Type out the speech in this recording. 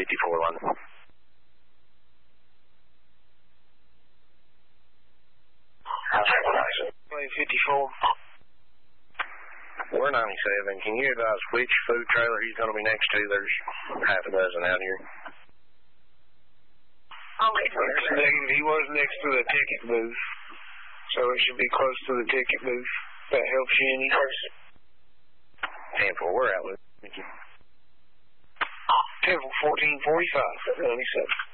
54 London. Plane 54. We're 97. Can you advise which food trailer he's going to be next to? There's half a dozen out here. Negative. He was next to the ticket booth, so it should be close to the ticket booth. That helps you any. 10-4, we're out with. Thank you. 10-14-45, 97.